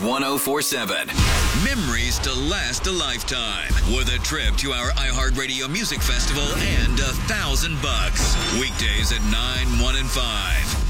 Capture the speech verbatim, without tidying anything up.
one oh four seven. Memories to last a lifetime with a trip to our iHeartRadio Music Festival and a thousand bucks. Weekdays at nine, one, and five.